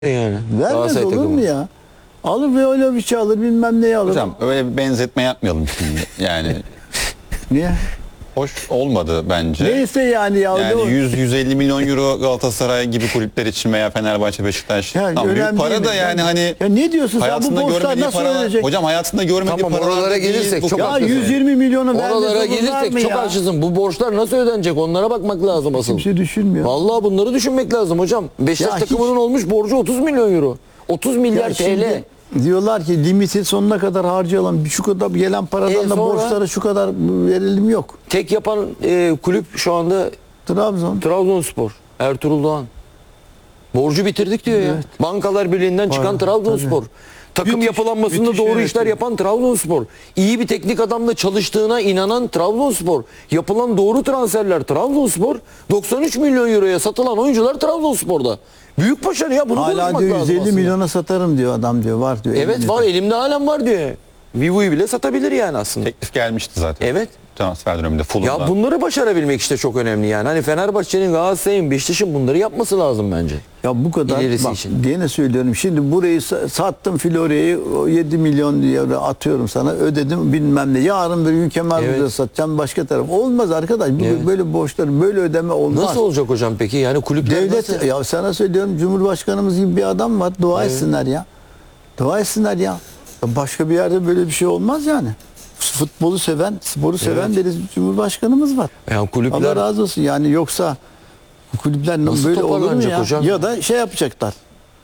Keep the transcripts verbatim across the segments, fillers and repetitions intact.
Yani. Vermez Galatasaray olur takımı. mu ya? Alır ve öyle bir şey alır, bilmem neyi alır. Hocam öyle bir benzetme yapmayalım şimdi. Yani Niye? hoş olmadı bence. Neyse yani ya. Yani yüz yüz elli milyon euro Galatasaray gibi kulüpler için veya Fenerbahçe, Beşiktaş. Yani Tamam, büyük önemli para değil da mi? yani hani Ya ne diyorsun sen, bu hayatında borçlar görmediği nasıl paralar. ödeyecek? Hocam hayatında görmediği Tamam, paralar oralara da değil gelirsek bu. çok Ya haklısın. yüz yirmi milyonu vermez Oralara olur var gelirsek mı çok ya? haklısın. Bu borçlar nasıl ödenecek? Onlara bakmak lazım asıl. Kimse düşünmüyor. Vallahi bunları düşünmek lazım hocam. Beşiktaş Ya takımının hiç- olmuş borcu otuz milyon euro. otuz milyar Ya T L. şimdi diyorlar ki limiti sonuna kadar harcayalım. Şu kadar gelen paradan E da sonra? borçlara şu kadar verelim yok. Tek yapan e, kulüp şu anda Trabzon. Trabzonspor. Ertuğrul Doğan. Borcu bitirdik diyor ya. Evet. Bankalar Birliği'nden çıkan Var, Trabzonspor. Takım Müthiş, yapılanmasında müthiş doğru yönetim. işler yapan Trabzonspor. İyi bir teknik adamla çalıştığına inanan Trabzonspor. Yapılan doğru transferler Trabzonspor. doksan üç milyon euroya satılan oyuncular Trabzonspor'da. Büyük başarı ya, bunu Hala konuşmak diyor lazım yüz elli aslında. milyona satarım diyor adam diyor. Var diyor. Evet elinde. var, elimde halen var diyor. Vivo'yu bile satabilir yani aslında. Teklif gelmişti zaten. Evet. Transfer döneminde Fulham'dan. Ya bunları başarabilmek işte çok önemli yani. Hani Fenerbahçe'nin, Galatasaray'ın, Beşiktaş'ın bunları yapması lazım bence. Ya bu kadar İlerisi bak, için. gene söylüyorum. Şimdi burayı sa- sattım, Florya'yı o yedi milyon diye atıyorum sana, ödedim bilmem ne. Yarın bir gün Kemal Evet. Bey'e satacağım başka taraf. Olmaz arkadaş. Bu Evet. böyle borçlar, böyle ödeme olmaz. Nasıl olacak hocam peki? Yani kulüpler Devlet nasıl? ya sana söylüyorum, Cumhurbaşkanımız gibi bir adam var. Dua Evet. etsinler ya. Dua etsinler ya. Başka bir yerde böyle bir şey olmaz yani. Futbolu seven, sporu seven Evet. deriz Cumhurbaşkanımız var. Yani kulüpler Allah razı olsun. Yani yoksa bu kulüpler Nasıl böyle olur mu toparlanacak ya? hocam? Ya da şey yapacaklar.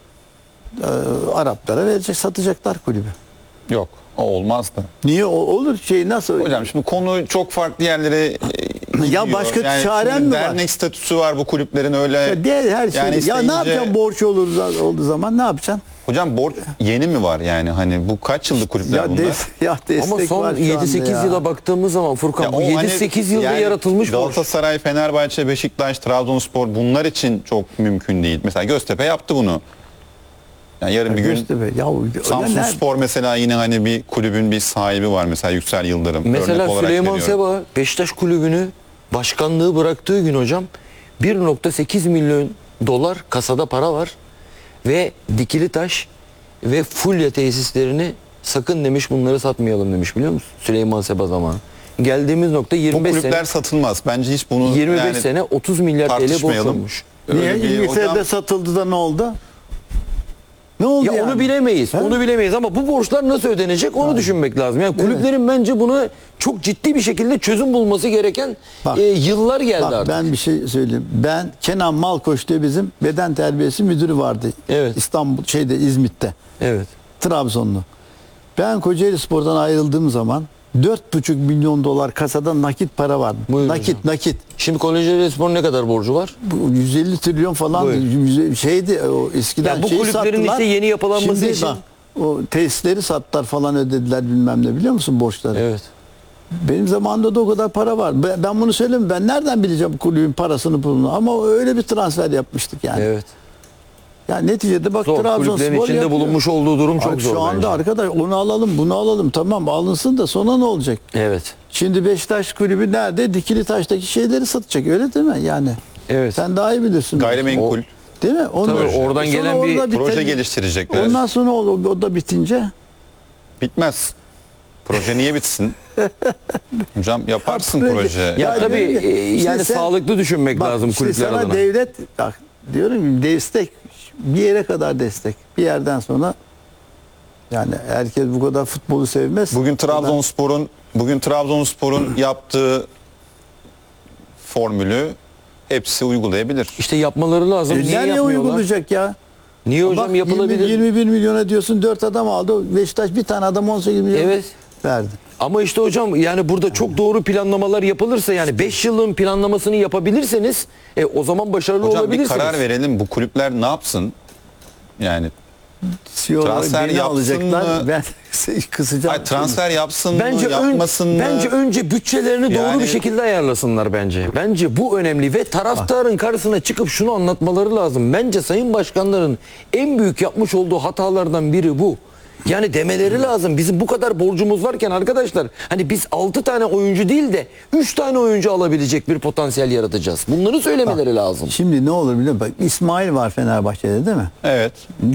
Ee, Araplara verecek, satacaklar kulübü. Yok, o olmaz da. Niye o, olur şey nasıl? Hocam şimdi konu çok farklı yerlere e, gidiyor. başka Yani çaren şimdi mi var? Dernek statüsü var bu kulüplerin öyle. Ya de, her şey. yani ya ne isteyince- yapacaksın borç olur olduğu zaman, ne yapacaksın? Hocam borç yeni mi var yani hani bu kaç yıllık kulüpler Ya, bunlar? des, ya destek ama son var şu yedi anda sekiz ya. yıla baktığımız zaman Furkan Ya bu o yedi hani sekiz yılda yani yaratılmış borç. Galatasaray, Fenerbahçe, Beşiktaş, Trabzonspor bunlar için çok mümkün değil. Mesela Göztepe yaptı bunu. Yani yarın bir gün Göztepe. Ya, Samsun öyle- Spor mesela yine hani bir kulübün bir sahibi var mesela Yüksel Yıldırım. Mesela örnek olarak Süleyman veriyorum. Seba Beşiktaş kulübünü başkanlığı bıraktığı gün hocam bir nokta sekiz milyon dolar kasada para var ve Dikilitaş ve Fulya tesislerini sakın demiş, bunları satmayalım demiş, biliyor musun? Süleyman Seba zamanı. Geldiğimiz nokta Bu yirmi beş kulüpler sene satılmaz. Bence hiç bunu yirmi beş yani sene otuz milyar T L borç tartışmayalım. olmuş. Niye? Öyle bir İngiltere'de hocam- satıldı da ne oldu? Ne oldu Ya yani? onu bilemeyiz. He? Onu bilemeyiz ama bu borçlar nasıl ödenecek onu düşünmek lazım. Yani kulüplerin bence bunu çok ciddi bir şekilde çözüm bulması gereken Bak, e, yıllar geldi Bak, artık. ben bir şey söyleyeyim. Ben Kenan Malkoç diye bizim beden terbiyesi müdürü vardı. Evet. İstanbul şeyde İzmit'te. Evet. Trabzonlu. Ben Kocaeli Spor'dan ayrıldığım zaman dört buçuk milyon dolar kasada nakit para vardı. Buyurun nakit hocam. nakit. Şimdi Kocaeli Spor'un ne kadar borcu var? Bu yüz elli trilyon falan Buyur. yüz- şeydi o eskiden Ya bu şeyi kulüplerin sattılar. işte yeni yapılanması Şimdi için- bak, o tesisleri sattılar falan, ödediler bilmem ne, biliyor musun borçları? Evet. Benim zamanımda da o kadar para var. Ben, ben bunu söyleyeyim, ben nereden bileceğim kulübün parasını pulunu, ama öyle bir transfer yapmıştık yani. Evet. Yani neticede bak, Zor. Trabzonspor Kulüplerin içinde yapıyor. bulunmuş olduğu durum çok Abi zor şu anda bence. arkadaş onu alalım bunu alalım, tamam alınsın da sonra ne olacak? Evet. Şimdi Beşiktaş kulübü nerede? Dikili Taş'taki şeyleri satacak, öyle değil mi yani? Evet. Sen daha iyi bilirsin. Gayrimenkul Değil mi? Onu, Tabii, oradan sonra gelen bir orada proje biter- geliştirecekler. Ondan sonra o, o da bitince Bitmez. Proje niye bitsin? Hocam yaparsın proje- proje. Ya Yani tabii öyle. e, İşte yani sen- sağlıklı düşünmek bak, lazım işte kulüpler sana adına. devlet, bak diyorum ki destek bir yere kadar destek. Bir yerden sonra yani herkes bu kadar futbolu sevmez. Bugün Trabzonspor'un bugün Trabzonspor'un yaptığı formülü hepsi uygulayabilir. İşte yapmaları lazım. E, Niye nereye yapmıyorlar? uygulayacak ya? Niye hocam Bak, yapılabilir? yirmi, yirmi bir milyona diyorsun, dört adam aldı. Beşiktaş bir tane adam on sekiz milyon Evet. verdi. Ama işte hocam yani burada çok doğru planlamalar yapılırsa, yani beş yılın planlamasını yapabilirseniz e, o zaman başarılı Hocam bir olabilirsiniz. karar verelim. Bu kulüpler ne yapsın? Yani C E O'lar Transfer beni yapsın alacaklar. mı? Ben kısacağım. ay, transfer yapsın Bence mı, ön, yapmasın mı? bence önce bütçelerini doğru Yani- bir şekilde ayarlasınlar bence. Bence bu önemli ve taraftarın karşısına çıkıp şunu anlatmaları lazım. Bence sayın başkanların en büyük yapmış olduğu hatalardan biri bu. Yani demeleri lazım. Bizim bu kadar borcumuz varken arkadaşlar hani biz altı tane oyuncu değil de üç tane oyuncu alabilecek bir potansiyel yaratacağız. Bunları söylemeleri lazım. Şimdi ne olur biliyor musun? Bak, İsmail var Fenerbahçe'de değil mi? Evet.